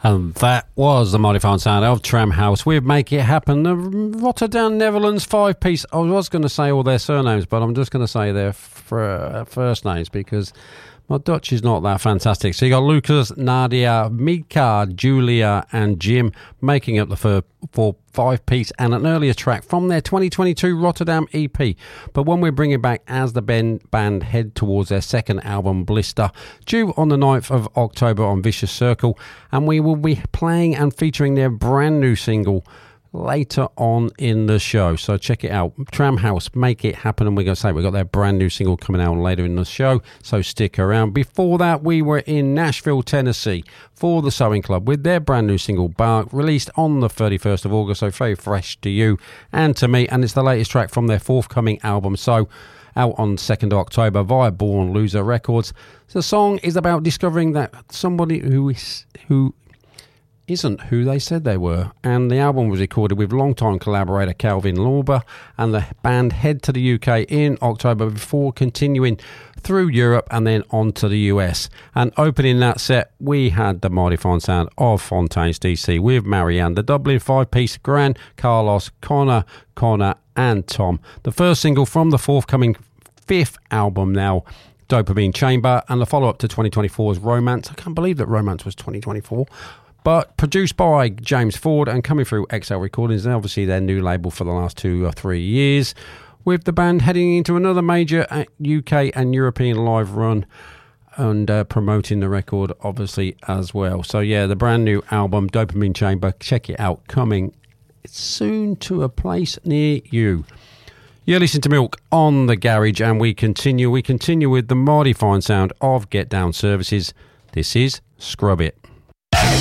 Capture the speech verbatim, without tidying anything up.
And that was the mighty fine sound of Tramhouse with Make It Happen, the Rotterdam, Netherlands five-piece. I was going to say all their surnames, but I'm just going to say their f- first names because my Dutch is not that fantastic. So you got Lucas, Nadia, Mika, Julia and Jim making up the fir- for five-piece and an earlier track from their twenty twenty-two Rotterdam E P. But when we're bringing back as the ben- band head towards their second album, Blister, due on the ninth of October on Vicious Circle, and we will be playing and featuring their brand new single later on in the show. So check it out. Tramhouse, Make It Happen. And we're going to say we've got their brand new single coming out later in the show, so stick around. Before that, we were in Nashville, Tennessee for the Sewing Club with their brand new single, Bark, released on the thirty-first of August, so very fresh to you and to me. And it's the latest track from their forthcoming album, so out on second of October via Born Loser Records. The song is about discovering that somebody who is who isn't who they said they were, and the album was recorded with longtime collaborator Calvin Lorber, and the band head to the U K in October before continuing through Europe and then on to the U S. And opening that set, we had the mighty fine sound of Fontaines D C with Marianne, the Dublin five-piece, Gran, Carlos, Connor, Connor and Tom. The first single from the forthcoming fifth album now, Dopamine Chamber, and the follow-up to twenty twenty-four's Romance. I can't believe that Romance was twenty twenty-four. But produced by James Ford and coming through X L Recordings, and obviously their new label for the last two or three years, with the band heading into another major U K and European live run and uh, promoting the record obviously as well. So yeah, the brand new album, Dopamine Chamber, check it out, coming soon to a place near you. You're listening to Milk on the Garage, and we continue, we continue with the mighty fine sound of Get Down Services. This is Scrub It.